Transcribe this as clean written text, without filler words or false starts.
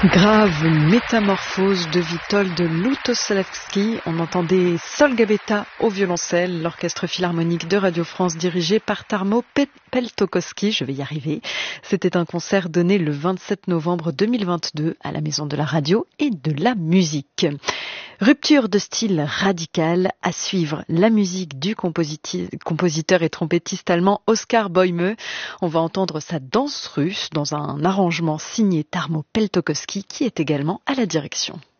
Grave métamorphose de Witold Lutosławski. On entendait Sol Gabetta au violoncelle, l'orchestre philharmonique de Radio France dirigé par Tarmo Peltokoski. Je vais y arriver. C'était un concert donné le 27 novembre 2022 à la Maison de la Radio et de la Musique. Rupture de style radical, à suivre la musique du compositeur et trompettiste allemand Oskar Bäume. On va entendre sa danse russe dans un arrangement signé Tarmo Peltokoski qui est également à la direction.